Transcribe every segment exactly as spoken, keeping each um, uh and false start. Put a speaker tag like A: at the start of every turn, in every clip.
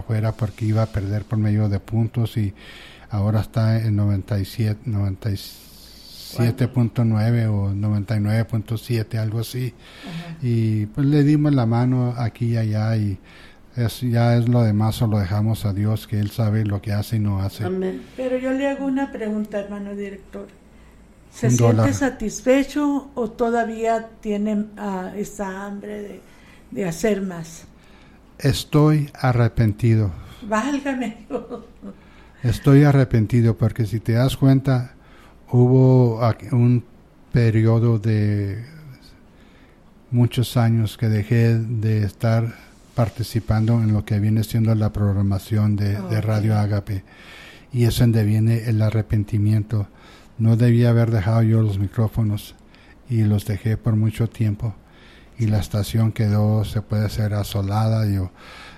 A: fuera porque iba a perder por medio de puntos, y ahora está en noventa y siete, noventa y siete punto nueve o noventa y nueve punto siete, algo así. Uh-huh. Y pues le dimos la mano aquí y allá, y es, ya es lo demás, o lo dejamos a Dios, que Él sabe lo que hace y no hace.
B: Amén. Pero yo le hago una pregunta, hermano director. ¿Se
A: Un
B: siente
A: dólar.
B: satisfecho o todavía tiene uh, esa hambre de, de hacer más?
A: Estoy arrepentido.
B: Válgame.
A: Estoy arrepentido porque, si te das cuenta, hubo un periodo de muchos años que dejé de estar participando en lo que viene siendo la programación de, okay. de Radio Ágape, y es donde viene el arrepentimiento. No debía haber dejado yo los micrófonos, y los dejé por mucho tiempo, y la estación quedó, se puede ser, asolada, yo,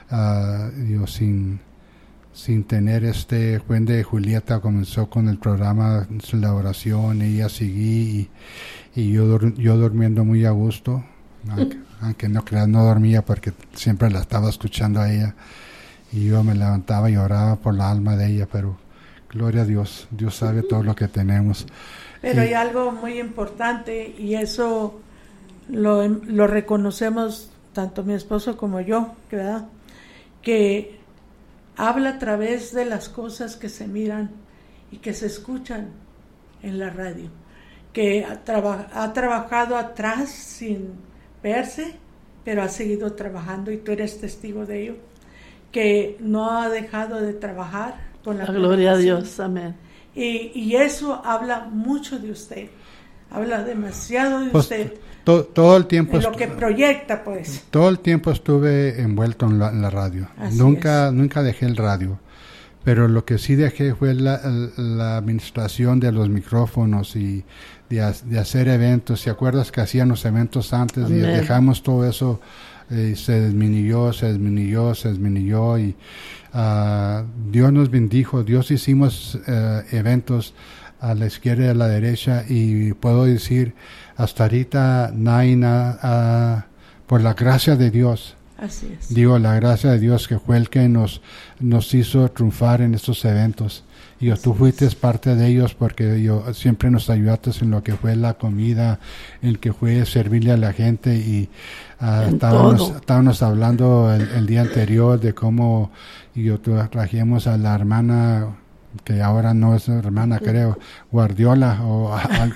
A: uh, yo sin sin tener este. Juan de Julieta comenzó con el programa, la oración, ella seguí, y, y yo yo durmiendo muy a gusto, aunque, aunque no creas, no dormía porque siempre la estaba escuchando a ella, y yo me levantaba y oraba por la alma de ella, pero gloria a Dios, Dios sabe todo lo que tenemos.
B: Pero
A: y,
B: hay algo muy importante, y eso lo, lo reconocemos tanto mi esposo como yo, ¿verdad? Que habla a través de las cosas que se miran y que se escuchan en la radio, que ha, traba, ha trabajado atrás sin verse, pero ha seguido trabajando, y tú eres testigo de ello, que no ha dejado de trabajar con la,
C: la gloria a Dios, amén.
B: Y, y eso habla mucho de usted, habla demasiado de
A: pues,
B: usted.
A: To, todo el tiempo
B: en lo que proyecta, pues.
A: Todo el tiempo estuve envuelto en la, en la radio.
B: Así
A: nunca
B: es.
A: nunca dejé el radio, pero lo que sí dejé fue la, la administración de los micrófonos y de, de hacer eventos. ¿Te acuerdas que hacían los eventos antes? Amén. Y dejamos todo eso, eh, se disminuyó, se disminuyó, se disminuyó, y uh, Dios nos bendijo. Dios hicimos uh, eventos a la izquierda y a la derecha, y puedo decir, hasta ahorita Naina, uh, por la gracia de Dios,
B: así es.
A: Digo, la gracia de Dios, que fue el que nos nos hizo triunfar en estos eventos, y yo, tú fuiste es. parte de ellos, porque yo siempre nos ayudaste en lo que fue la comida, en que fue servirle a la gente, y uh, estábamos, estábamos hablando el, el día anterior de cómo yo trajimos a la hermana, que ahora no es hermana, creo, Guardiola o algo.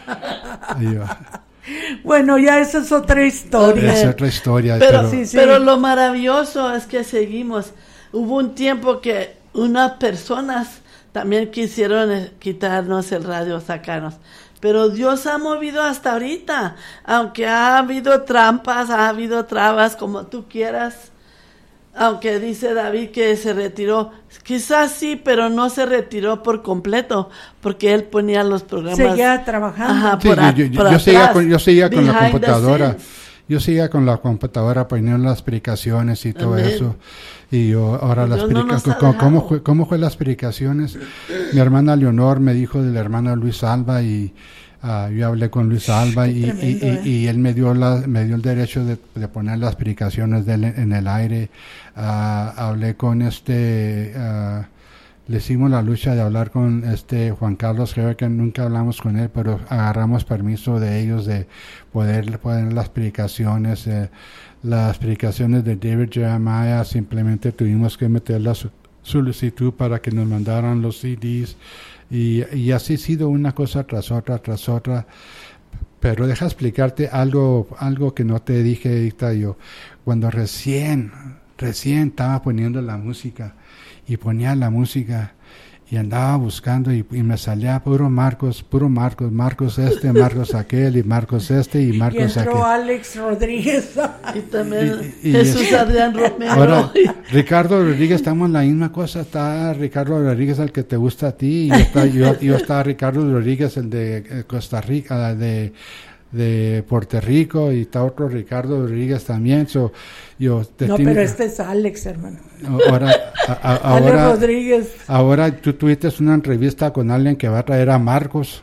A: Yo,
B: bueno, ya esa es otra historia.
A: Es otra historia.
C: Pero,
A: pero,
C: sí, sí. pero lo maravilloso es que seguimos. Hubo un tiempo que unas personas también quisieron quitarnos el radio, sacarnos. Pero Dios ha movido hasta ahorita. Aunque ha habido trampas, ha habido trabas, como tú quieras. Aunque dice David que se retiró, quizás sí, pero no se retiró por completo, porque él ponía los programas.
B: Seguía trabajando.
C: Ajá,
A: sí,
C: por,
A: yo,
C: a,
A: yo,
C: por
A: yo, seguía con, yo seguía con la
C: behind the
A: computadora.
C: scenes.
A: Yo seguía con la computadora poniendo las explicaciones y todo
C: Amén.
A: eso. Y yo, ahora las
C: Dios no nos ha
A: ¿cómo, ¿cómo,
C: dejado.
A: fue, ¿Cómo fue las explicaciones? Mi hermana Leonor me dijo del hermano Luis Alba, y uh, yo hablé con Luis Alba, y,
B: tremendo,
A: y,
B: eh.
A: y, y él me dio la, me dio el derecho de, de poner las explicaciones de él en el aire. Uh, hablé con este, uh, le hicimos la lucha de hablar con este Juan Carlos, creo que nunca hablamos con él, pero agarramos permiso de ellos de poder poner las explicaciones. Eh, las explicaciones de David Jeremiah, simplemente tuvimos que meter la su- solicitud para que nos mandaran los C Ds, y, y así ha sido una cosa tras otra, tras otra. Pero deja explicarte algo, algo que no te dije ahorita. Yo, cuando recién, recién estaba poniendo la música, y ponía la música, y andaba buscando, y, y me salía puro Marcos, puro Marcos, Marcos este, Marcos aquel, y Marcos este, y Marcos
B: y entró
A: aquel.
B: Alex Rodríguez.
C: Y también
A: Y- y-
C: Jesús
A: y-
C: Adrián Romero.
A: Ahora, Ricardo Rodríguez, estamos en la misma cosa. Está Ricardo Rodríguez, el que te gusta a ti, y yo está, yo, yo está Ricardo Rodríguez, el de eh, Costa Rica, de de Puerto Rico, y está otro Ricardo Rodríguez también. So, yo te
B: No,
A: tiene,
B: pero este es Alex, hermano.
A: ahora, a, a,
B: Alex
A: ahora,
B: Rodríguez.
A: ahora tú tuviste una entrevista con alguien que va a traer a Marcos.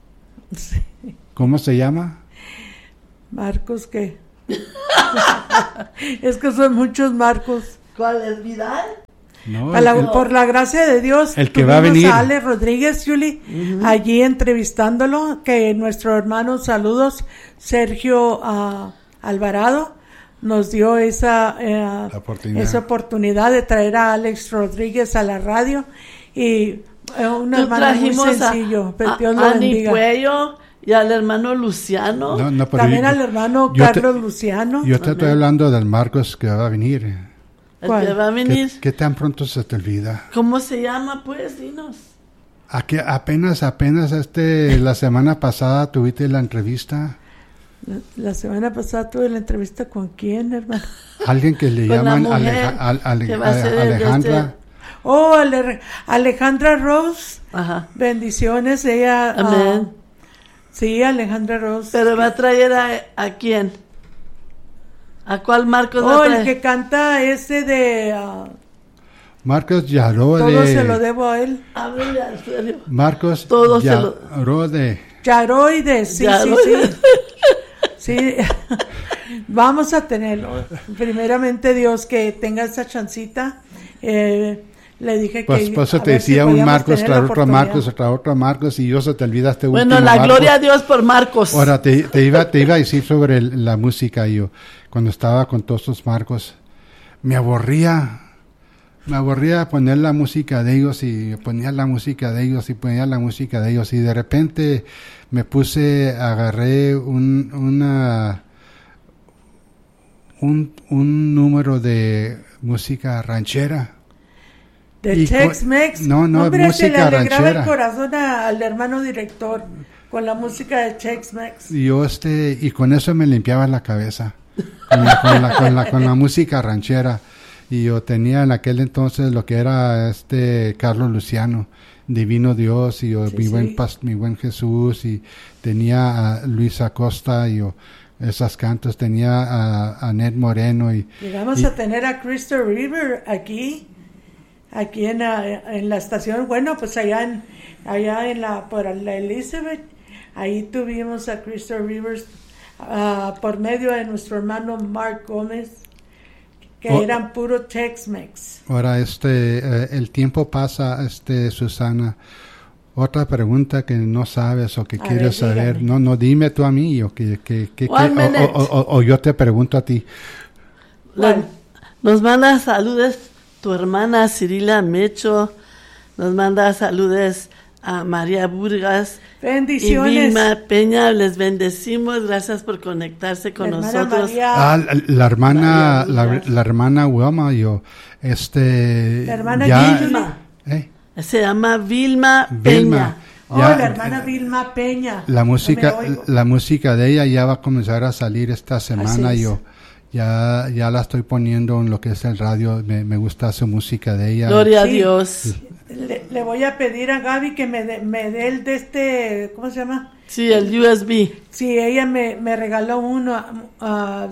B: Sí.
A: ¿Cómo se llama?
B: Marcos, ¿qué? Es que son muchos Marcos.
C: ¿Cuál es Vidal?
A: No,
B: A la-
A: el-
B: por la gracia de Dios,
A: el que va a
B: tuvimos
A: venir.
B: a Ale Rodríguez, Julie, allí entrevistándolo, que nuestro hermano, saludos, Sergio ah, Alvarado, nos dio esa, eh,
A: oportunidad.
B: esa oportunidad de traer a Alex Rodríguez a la radio, y eh, un
C: Tú
B: hermano muy
C: trajimos
B: sencillo,
C: a, a
B: Dios lo
C: Ani
B: bendiga.
C: Puello y al hermano Luciano.
A: No, no, pero
B: También
A: yo-
B: al hermano
A: yo te-
B: Carlos Luciano.
A: Yo te estoy hablando del Marcos que va a venir.
C: El
B: ¿Cuál?
C: que va a venir.
A: ¿Qué, qué tan pronto se te olvida?
C: ¿Cómo se llama? Pues, dinos.
A: ¿A qué apenas, apenas este, la semana pasada tuviste la entrevista?
B: La, la semana pasada tuve la entrevista con quién, hermano.
A: Alguien que le
C: Con la
A: llaman
C: mujer
A: Aleja- al- ale-
C: que va a ser el de
A: Alejandra.
C: este-
B: Oh, Ale- Alejandra Rose.
C: Ajá.
B: Bendiciones, ella. ah,
C: Amén.
B: sí, Alejandra Rose.
C: Pero va a traer a, ¿a quién? ¿A cuál Marcos va
B: Oh,
C: a
B: el
C: traer?
B: que canta ese de ah,
A: Marcos Yarode.
B: Todo se lo debo a él.
C: Háblale al serio.
A: Marcos
C: Todo se lo-
A: Yarode.
B: Yaroides, sí,
C: Yaroides.
B: sí, sí. Sí, vamos a tenerlo. Primeramente Dios que tenga esa chancita. Eh, le dije
A: Pues
B: que
A: por eso
B: a
A: te
B: ver si
A: decía un
B: podíamos
A: Marcos,
B: tener
A: tras
B: la
A: otro
B: oportunidad.
A: Marcos, tras otro Marcos, y yo se te olvidaste
C: Bueno,
A: último
C: la
A: Marcos.
C: gloria a Dios por Marcos.
A: Ahora, te, te iba, te iba a decir sobre el- la música, yo, cuando estaba con todos estos Marcos, me aburría, me aburría poner la música de ellos, y ponía la música de ellos, y ponía la música de ellos, y de repente me puse, agarré un, una, un, un número de música ranchera.
B: De
A: Y co-
B: Tex-Mex.
A: no, no,
B: Hombre, se le
A: música
B: alegraba
A: ranchera.
B: el corazón a- al hermano director con la música de Tex-Mex.
A: Y yo este, y con eso me limpiaba la cabeza, con la, con la, con la, con la música ranchera. Y yo tenía en aquel entonces lo que era este Carlos Luciano, Divino Dios, y yo,
B: Sí,
A: mi
B: sí.
A: buen pas- mi buen Jesús, y tenía a Luis Acosta, y yo, esas cantos, tenía a, a Ned Moreno, y,
B: Llegamos
A: y-
B: a tener a Crystal River aquí, aquí en la, en la estación. Bueno, pues allá en, allá en la, por la Elizabeth, ahí tuvimos a Crystal Rivers ah, por medio de nuestro hermano Mark Gómez, que
A: Oh.
B: eran puro Tex-Mex.
A: ahora este, eh, el tiempo pasa, este, Susana. Otra pregunta que no sabes o que
B: A
A: quieres
B: ver,
A: saber.
B: dígame.
A: No, no, dime tú a mí o que, que, que, que-
C: One
A: o,
C: minute.
A: o- o- o yo te pregunto a ti.
C: La-
B: ¿Cuál?
C: nos manda saludos tu hermana Cirila Mecho. Nos manda saludos a María Burgas y
B: Bendiciones.
C: Vilma Peña. Les bendecimos. Gracias por conectarse con
B: La hermana
C: nosotros.
B: María.
A: Ah, la, la hermana,
C: María
A: la,
C: Villas.
A: la hermana Wilma, yo, este,
B: La hermana
A: ya,
B: Vilma.
A: eh,
C: Se llama Vilma,
A: Vilma,
C: Peña.
B: Oh,
A: ya,
B: la hermana Vilma Peña.
A: la música,
B: No me oigo.
A: la música de ella ya va a comenzar a salir esta semana.
B: es.
A: Yo ya, ya la estoy poniendo en lo que es el radio. Me, me gusta su música de ella.
C: Gloria a
B: Sí.
C: Dios.
B: Le, le voy a pedir a Gaby que me dé me dé el de este, ¿cómo se llama?
C: Sí, el U S B.
B: Si ella me, me regaló uno, ah,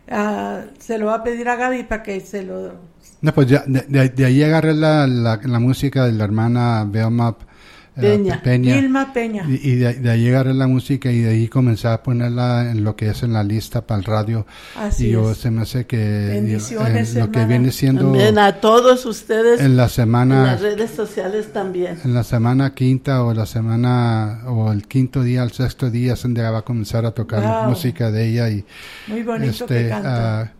B: ah, se lo va a pedir a Gaby para que se lo...
A: No, pues ya, de, de- de ahí agarré la, la, la música de la hermana Vilma eh,
C: Peña.
A: Peña.
B: Vilma Peña.
A: Y, y de, de ahí agarré la música y de ahí comencé a ponerla en lo que es en la lista para el radio.
B: Así
A: y yo
B: es.
A: se me hace que
B: Bendiciones,
A: eh, lo que
B: hermana.
A: viene siendo
C: También a todos ustedes
A: en la
C: en
A: semana
C: las redes sociales también.
A: en la semana quinta o la semana o el quinto día, el sexto día es donde va a comenzar a tocar
B: Wow.
A: música de ella y
B: Muy bonito que
A: este
B: canta.
A: ah,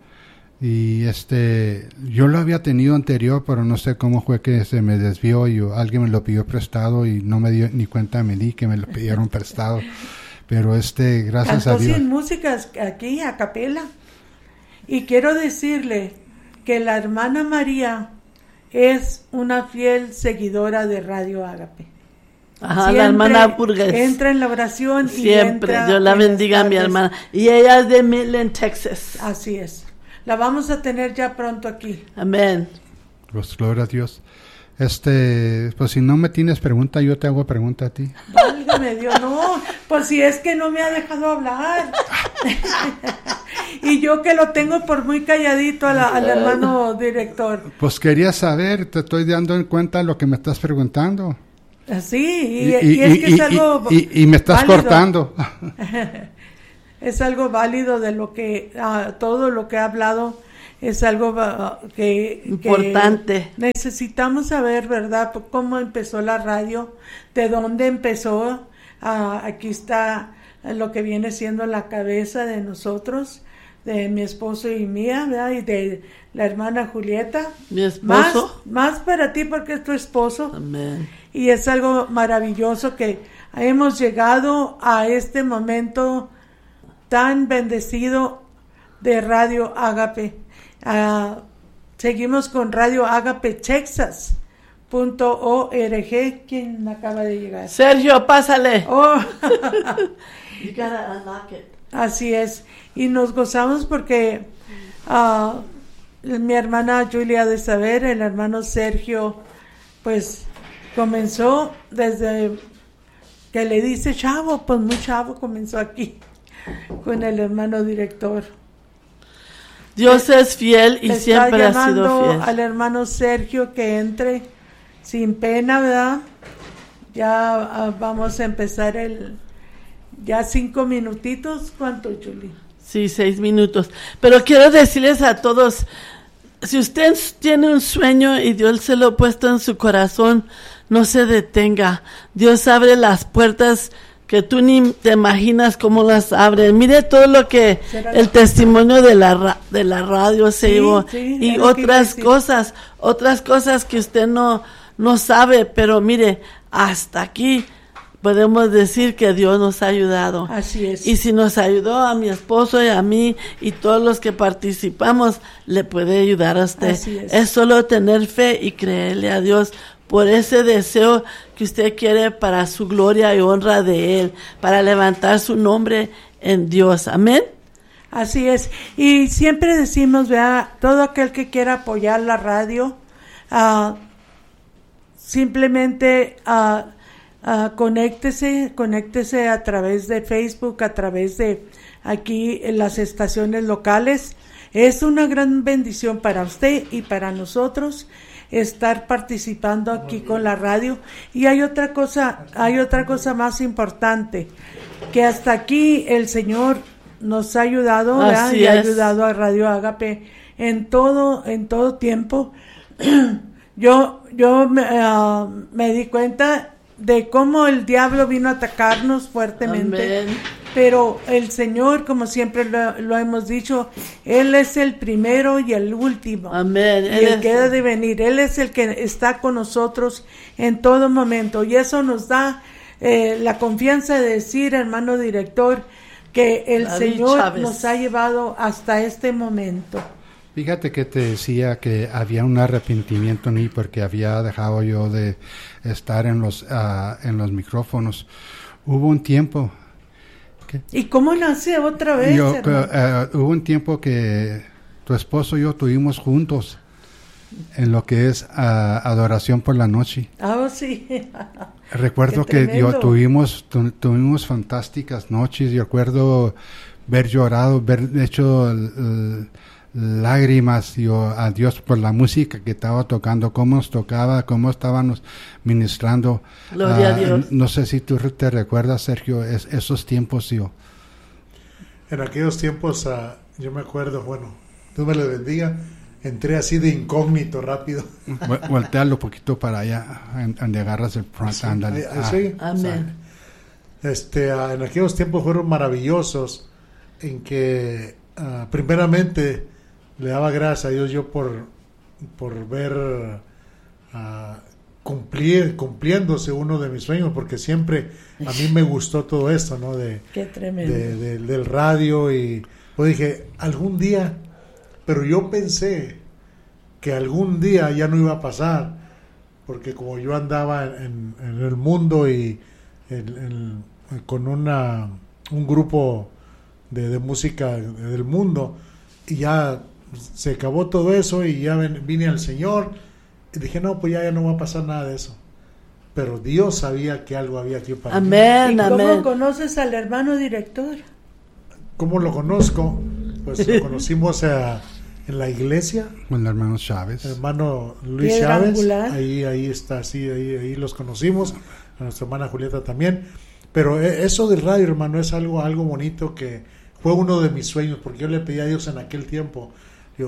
A: y este yo lo había tenido anterior, pero no sé cómo fue que se me desvió y yo- alguien me lo pidió prestado y no me dio ni cuenta me di que me lo pidieron prestado. Pero este gracias
B: Cantó
A: a Dios.
B: sin músicas aquí a capela. Y quiero decirle que la hermana María es una fiel seguidora de Radio Ágape.
C: Ajá,
B: Siempre
C: la hermana Burgues.
B: entra en la oración y
C: Siempre.
B: entra
C: Dios la
B: en las
C: bendiga a mi
B: tardes.
C: hermana. Y ella es de Midland, Texas.
B: Así es. La vamos a tener ya pronto aquí.
C: Amén.
A: Pues gloria a Dios. Este, pues si no me tienes pregunta, yo te hago pregunta a ti.
B: Válgame Dios, no, pues si es que no me ha dejado hablar. Y yo que lo tengo por muy calladito a la- al hermano director.
A: Pues quería saber, te estoy dando en cuenta lo que me estás preguntando.
B: Sí, y, y es que
A: y-
B: es algo
A: y- y- y me estás
B: válido.
A: cortando.
B: Es algo válido de lo que, ah, todo lo que ha hablado es algo uh, que,
C: importante.
B: Que necesitamos saber, ¿verdad? Cómo empezó la radio, de dónde empezó. Uh, aquí está lo que viene siendo la cabeza de nosotros, de mi esposo y mía, ¿verdad? Y de la hermana Julieta.
C: Mi esposo.
B: Más, más para ti porque es tu esposo.
C: Amén.
B: Y es algo maravilloso que hemos llegado a este momento tan bendecido de Radio Ágape. Uh, seguimos con Radio Ágape Texas punto org. ¿Quién acaba de llegar?
C: Sergio, pásale.
B: Oh.
C: You gotta unlock it.
B: Así es, y nos gozamos porque uh, mi hermana Julia de saber, el hermano Sergio, pues comenzó desde que le dice chavo, pues muy chavo comenzó aquí con el hermano director.
C: Dios es fiel y
B: Está
C: siempre ha sido fiel.
B: Al hermano Sergio que entre sin pena, ¿verdad? Ya uh, vamos a empezar el... Ya cinco minutitos, ¿cuánto, Julie?
C: Sí, seis minutos. Pero quiero decirles a todos, si usted tiene un sueño y Dios se lo ha puesto en su corazón, no se detenga. Dios abre las puertas que tú ni te imaginas cómo las abre. Mire todo lo que el testimonio de la de la radio se
B: sí,
C: llevó
B: sí,
C: y otras cosas, otras cosas que usted no no sabe, pero mire, hasta aquí podemos decir que Dios nos ha ayudado.
B: Así es.
C: Y si nos ayudó a mi esposo y a mí y todos los que participamos, le puede ayudar a usted.
B: Así es.
C: Es solo tener fe y creerle a Dios por ese deseo que usted quiere para su gloria y honra de Él, para levantar su nombre en Dios. Amén.
B: Así es. Y siempre decimos, vea, todo aquel que quiera apoyar la radio, uh, simplemente... Uh, Uh, conéctese, conéctese a través de Facebook, a través de aquí en las estaciones locales. Es una gran bendición para usted y para nosotros estar participando aquí con la radio. Y hay otra cosa, hay otra cosa más importante, que hasta aquí el Señor nos ha ayudado, ¿verdad? Y ha ayudado a Radio Ágape en todo, en todo tiempo. yo, yo me, uh, me di cuenta de cómo el diablo vino a atacarnos fuertemente.
C: Amén.
B: Pero el Señor, como siempre lo, lo hemos dicho, Él es el primero y el último.
C: Amén.
B: Y
C: Él
B: el
C: es...
B: que ha de venir, Él es el que está con nosotros en todo momento. Y eso nos da eh, la confianza de decir, hermano director, que el
C: David
B: Señor
C: Chávez.
B: nos ha llevado hasta este momento.
A: Fíjate que te decía que había un arrepentimiento en mí porque había dejado yo de estar en los uh, en los micrófonos. Hubo un tiempo que
B: ¿Y cómo nace otra vez?
A: Yo, uh, hubo un tiempo que tu esposo y yo tuvimos juntos en lo que es uh, adoración por la noche.
B: Ah, oh, sí.
A: Recuerdo que yo tuvimos tu, tuvimos fantásticas noches. Yo recuerdo ver llorado, ver hecho uh, lágrimas yo, a Dios por la música que estaba tocando, cómo nos tocaba, cómo estábamos ministrando.
C: Gloria
A: uh,
C: a Dios.
A: No sé si tú te recuerdas, Sergio, es, esos tiempos. Yo.
D: En aquellos tiempos, uh, yo me acuerdo, bueno, Dios me lo bendiga, entré así de incógnito rápido.
A: Voltearlo un poquito para allá, donde agarras el front.
D: Sí,
A: Ándale.
D: ah, sí.
C: Amén.
D: Este, uh, en aquellos tiempos fueron maravillosos, en que uh, primeramente le daba gracias a Dios yo por, por ver uh, cumplir, cumpliéndose uno de mis sueños, porque siempre a mí me gustó todo esto, ¿no? De,
B: Qué tremendo.
D: de, de, del radio, y pues dije, algún día, pero yo pensé que algún día ya no iba a pasar, porque como yo andaba en, en el mundo y en, en, con una un grupo de, de música del mundo, y ya se acabó todo eso y ya ven, vine al Señor y dije, no, pues ya, ya no va a pasar nada de eso. Pero Dios sabía que algo había aquí para
C: Amén,
B: mí. ¿Y cómo
C: amén.
B: conoces al hermano director?
D: ¿Cómo lo conozco? Pues lo conocimos a, en la iglesia.
A: Con el hermano Chávez.
D: Hermano Luis
B: Piedra
D: Chávez.
B: Angular.
D: Ahí, ahí está, sí, ahí, ahí los conocimos. A nuestra hermana Julieta también. Pero eso del radio, hermano, es algo, algo bonito que fue uno de mis sueños, porque yo le pedí a Dios en aquel tiempo, yo,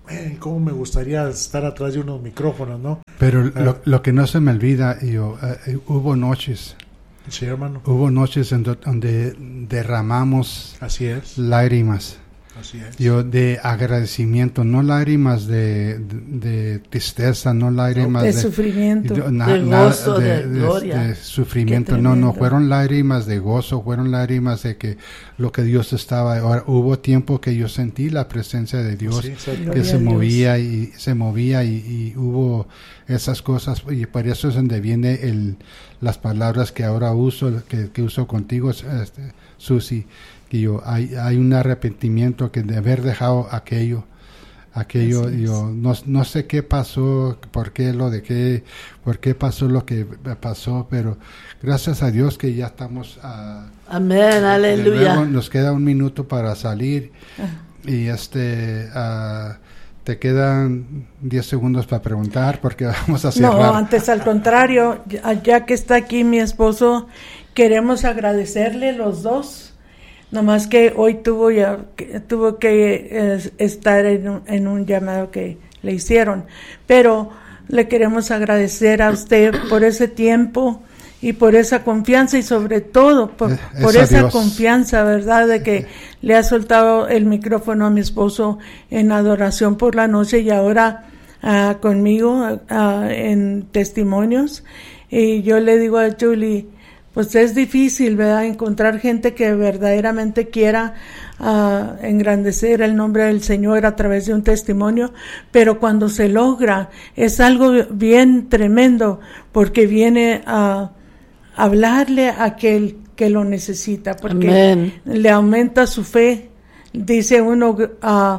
D: eh, cómo me gustaría estar atrás de unos micrófonos, ¿no?
A: Pero
D: eh,
A: lo, lo que no se me olvida, yo, uh, hubo noches,
D: sí, hermano.
A: hubo noches en do, donde derramamos
D: Así es.
A: lágrimas.
D: Así es.
A: Yo de agradecimiento, no lágrimas de, de, de tristeza, no lágrimas
B: de,
A: de
B: sufrimiento,
A: yo, na,
C: de gozo,
A: na,
C: de, de gloria,
A: de sufrimiento. No, no, fueron lágrimas de gozo, fueron lágrimas de que lo que Dios estaba. Ahora, hubo tiempo que yo sentí la presencia de Dios,
D: sí,
A: que se movía y se movía y, y hubo esas cosas, y por eso es donde viene el, las palabras que ahora uso, que, que uso contigo, este, Susi. Yo, hay, hay un arrepentimiento que de haber dejado aquello, aquello, yo no, no sé qué pasó, por qué lo dejé, por qué pasó lo que pasó, pero gracias a Dios que ya estamos a,
C: amén, aleluya.
A: Luego nos queda un minuto para salir y este uh, te quedan diez segundos para preguntar porque vamos a cerrar.
B: No, antes al contrario, ya, ya que está aquí mi esposo, queremos agradecerle los dos. Nomás que hoy tuvo ya que, tuvo que eh, estar en un, en un llamado que le hicieron, pero le queremos agradecer a usted por ese tiempo y por esa confianza y sobre todo por, es, por esa Dios. confianza, ¿verdad? De que le ha soltado el micrófono a mi esposo en adoración por la noche y ahora uh, conmigo uh, en testimonios. Y yo le digo a Julie, pues es difícil, ¿verdad?, encontrar gente que verdaderamente quiera uh, engrandecer el nombre del Señor a través de un testimonio, pero cuando se logra es algo bien tremendo porque viene a hablarle a aquel que lo necesita, porque Amén. Le aumenta su fe. Dice uno, uh,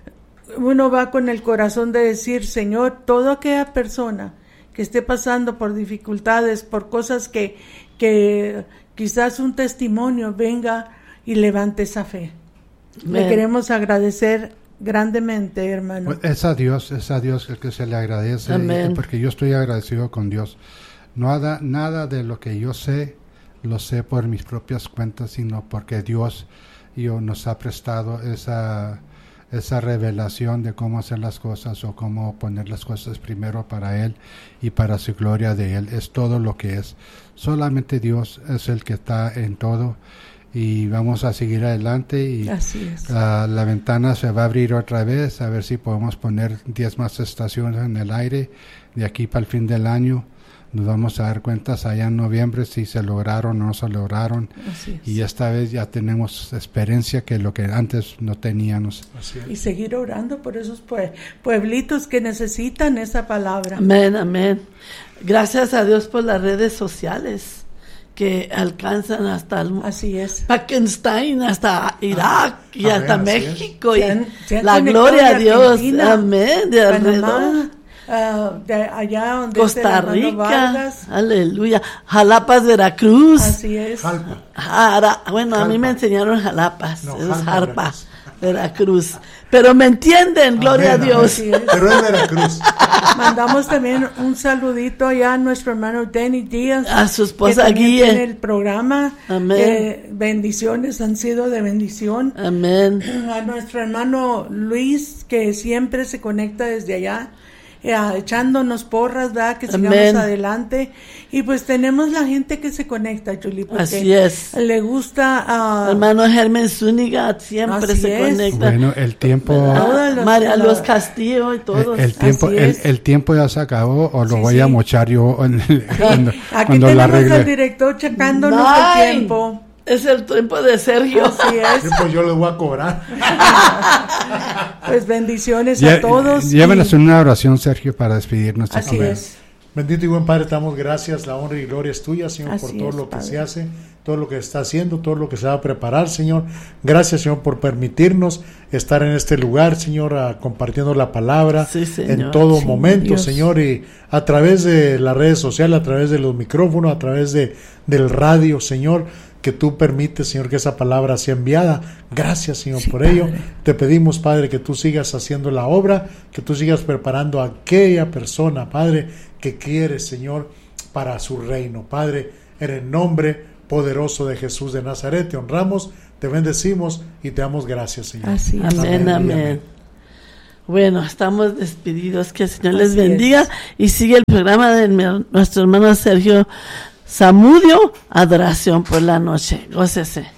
B: uno va con el corazón de decir, Señor, toda aquella persona que esté pasando por dificultades, por cosas que que quizás un testimonio venga y levante esa fe. Amén. Le queremos agradecer grandemente, hermano.
A: Pues es a Dios, es a Dios el que se le agradece, Amén. Porque yo estoy agradecido con Dios. Nada, nada de lo que yo sé, lo sé por mis propias cuentas, sino porque Dios yo, nos ha prestado esa, esa revelación de cómo hacer las cosas o cómo poner las cosas primero para Él y para su gloria de Él. Es todo lo que es. Solamente Dios es el que está en todo y vamos a seguir adelante y
B: Así es.
A: La, la ventana se va a abrir otra vez a ver si podemos poner diez más estaciones en el aire de aquí para el fin del año. Nos vamos a dar cuentas allá en noviembre si se lograron o no se lograron.
B: Así es.
A: Y esta vez ya tenemos experiencia que lo que antes no teníamos.
B: Así es. Y seguir orando por esos pue- pueblitos que necesitan esa palabra.
C: Amén, amén. Gracias a Dios por las redes sociales que alcanzan hasta el
B: Así es.
C: Pakistán, hasta Irak y
D: a
C: hasta
D: ver,
C: México.
B: Se
C: Y
B: han, se han
C: la gloria a Dios.
B: Argentina,
C: Amén. De alrededor.
B: Uh, de allá donde
C: Costa
B: es el
C: Rica,
B: Vargas.
C: Aleluya, Jalapas, Veracruz.
B: Así es.
D: Jalpa.
C: Jara, bueno,
D: Jalpa.
C: A mí me enseñaron Jalapas,
D: No,
C: es
D: Jalpa,
C: Jarpa,
D: Veracruz.
C: Veracruz. Pero me entienden, gloria
D: Amén,
C: a Dios.
B: Así es.
D: Pero es Veracruz.
B: Mandamos también un saludito allá a nuestro hermano Denny Díaz,
C: A su
B: que
C: esposa
B: también
C: Guille.
B: tiene el programa.
C: Amén.
B: Eh, bendiciones, han sido de bendición.
C: Amén.
B: A nuestro hermano Luis, que siempre se conecta desde allá, eh, echándonos porras, ¿verdad? Que sigamos
C: Amén.
B: adelante. Y pues tenemos la gente que se conecta, Julie, porque
C: Así es.
B: le gusta uh,
C: Hermano Germán Zúñiga siempre
B: Así
C: se
B: es.
C: conecta.
A: Bueno, el tiempo...
B: Todos los-
C: María
B: los-
C: Luz Castillo y todos.
A: El, el tiempo
B: Así
A: el,
B: es.
A: el tiempo ya se acabó o lo
B: Sí,
A: voy
B: sí.
A: a mochar yo en el- cuando,
B: Aquí
A: cuando la
B: tenemos al
A: arregle.
B: director checándonos
C: Nine.
B: el tiempo.
C: Es el tiempo de Sergio.
B: Así es.
D: Sí, pues yo les voy a cobrar.
B: Pues bendiciones
A: Lle-
B: a todos.
A: Llévenos
B: y-
A: una oración, Sergio, para despedirnos. de
B: Así
A: aquí.
B: es.
D: Bendito y buen Padre, te damos gracias, la honra y gloria es tuya, Señor,
B: Así
D: por todo
B: es,
D: lo que
B: Padre.
D: se hace, todo lo que está haciendo, todo lo que se va a preparar, Señor. Gracias, Señor, por permitirnos estar en este lugar, Señor, a- compartiendo la palabra
C: Sí, Señor.
D: en todo
B: Sí,
D: momento,
B: Dios.
D: Señor, y a través de las redes sociales, a través de los micrófonos, a través de del radio, Señor, que tú permites, Señor, que esa palabra sea enviada. Gracias, Señor,
B: Sí,
D: por ello.
B: Padre.
D: Te pedimos, Padre, que tú sigas haciendo la obra, que tú sigas preparando a aquella persona, Padre, que quieres, Señor, para su reino. Padre, en el nombre poderoso de Jesús de Nazaret, te honramos, te bendecimos y te damos gracias, Señor.
B: Así es.
C: Amén,
D: Amén y
C: amén.
D: amén.
C: Bueno, estamos despedidos. Que el Señor les
B: Así
C: bendiga.
B: es.
C: Y sigue el programa de mi- nuestro hermano Sergio Zamudio, Adoración por la Noche. Gócese.